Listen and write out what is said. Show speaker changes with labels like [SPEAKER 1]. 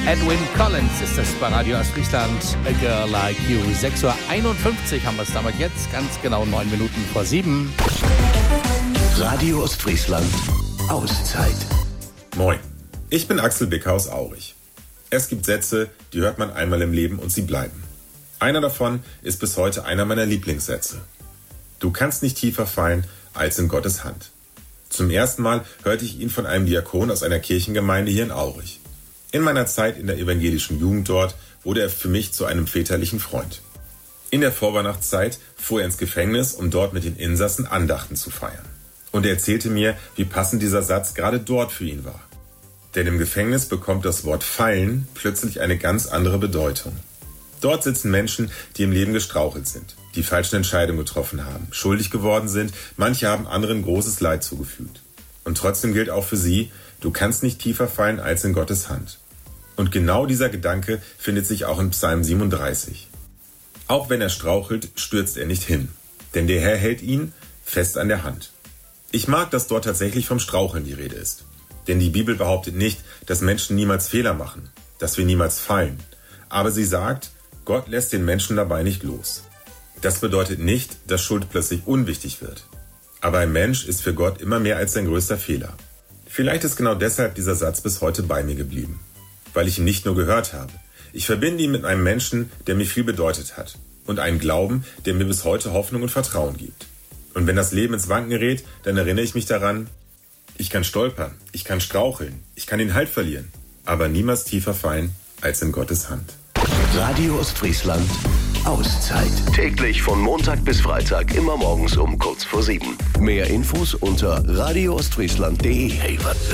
[SPEAKER 1] Edwyn Collins ist es bei Radio Ostfriesland, A Girl Like You. 6:51 Uhr haben wir es damit jetzt, ganz genau 9 Minuten vor 7.
[SPEAKER 2] Radio Ostfriesland, Auszeit.
[SPEAKER 3] Moin, ich bin Axel Bicker aus Aurich. Es gibt Sätze, die hört man einmal im Leben und sie bleiben. Einer davon ist bis heute einer meiner Lieblingssätze. Du kannst nicht tiefer fallen als in Gottes Hand. Zum ersten Mal hörte ich ihn von einem Diakon aus einer Kirchengemeinde hier in Aurich. In meiner Zeit in der evangelischen Jugend dort wurde er für mich zu einem väterlichen Freund. In der Vorweihnachtszeit fuhr er ins Gefängnis, um dort mit den Insassen Andachten zu feiern. Und er erzählte mir, wie passend dieser Satz gerade dort für ihn war. Denn im Gefängnis bekommt das Wort fallen plötzlich eine ganz andere Bedeutung. Dort sitzen Menschen, die im Leben gestrauchelt sind, die falsche Entscheidungen getroffen haben, schuldig geworden sind, manche haben anderen großes Leid zugefügt. Und trotzdem gilt auch für sie, du kannst nicht tiefer fallen als in Gottes Hand. Und genau dieser Gedanke findet sich auch in Psalm 37. Auch wenn er strauchelt, stürzt er nicht hin, denn der Herr hält ihn fest an der Hand. Ich mag, dass dort tatsächlich vom Straucheln die Rede ist. Denn die Bibel behauptet nicht, dass Menschen niemals Fehler machen, dass wir niemals fallen. Aber sie sagt, Gott lässt den Menschen dabei nicht los. Das bedeutet nicht, dass Schuld plötzlich unwichtig wird. Aber ein Mensch ist für Gott immer mehr als sein größter Fehler. Vielleicht ist genau deshalb dieser Satz bis heute bei mir geblieben. Weil ich ihn nicht nur gehört habe. Ich verbinde ihn mit einem Menschen, der mir viel bedeutet hat. Und einen Glauben, der mir bis heute Hoffnung und Vertrauen gibt. Und wenn das Leben ins Wanken gerät, dann erinnere ich mich daran, ich kann stolpern, ich kann straucheln, ich kann den Halt verlieren, aber niemals tiefer fallen als in Gottes Hand.
[SPEAKER 2] Radio Ostfriesland, Auszeit. Täglich von Montag bis Freitag, immer morgens um kurz vor 7. Mehr Infos unter radioostfriesland.de. Hey, was